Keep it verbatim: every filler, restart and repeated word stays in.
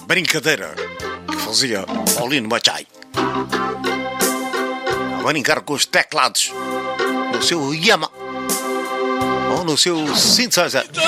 brincadeira que fazia Paulino Machai. A brincar com os teclados no seu Yamaha ou no seu synthesizer.